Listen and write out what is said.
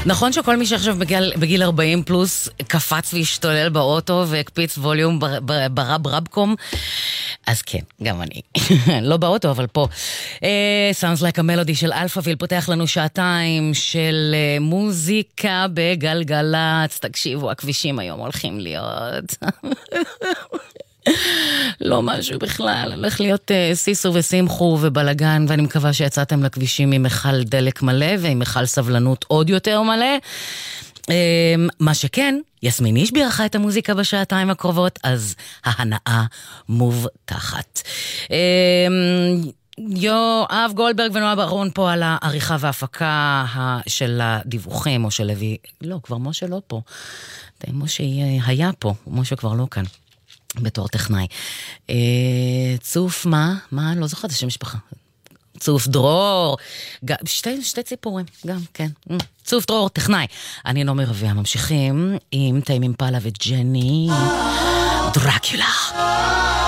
נכון שכל מי שעכשיו בגיל 40 פלוס קפץ והשתולל באוטו והקפיץ ווליום ברב-רבקום, אז כן, גם אני. לא באוטו, אבל פה. Sounds like a melody של אלפאביל פותח לנו שעתיים של מוזיקה בגלגלץ. תקשיבו, הכבישים היום הולכים להיות... לא משהו בכלל, הולך להיות סיסו וסימחו ובלגן, ואני מקווה שיצאתם לכבישים עם מחל דלק מלא ועם מחל סבלנות עוד יותר מלא. מה שכן, יסמין איש בירכה את המוזיקה בשעתיים הקרובות, אז ההנאה מובטחת. יואב גולדברג ונועה ברון פה על העריכה וההפקה של הדיווחים, או של לוי, לא, כבר משה לא פה, משה היה פה, משה כבר לא כאן. בתור טכנאי. צוף מה? לא זוכרת השם משפחה. צוף דרור. שתי ציפורים, גם, כן. צוף דרור, טכנאי. אני נעמי רביע, ממשיכים עם תאים אימפלה וג'ני דרקולה.